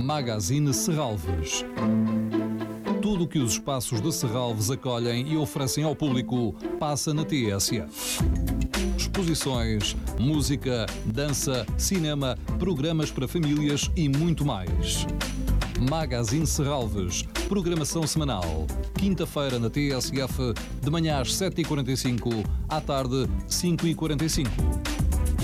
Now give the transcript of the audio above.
Magazine Serralves. Tudo o que os espaços de Serralves acolhem e oferecem ao público passa na TSF. Exposições, música, dança, cinema, programas para famílias e muito mais. Magazine Serralves, programação semanal. Quinta-feira na TSF, de manhã às 7h45, à tarde 5h45.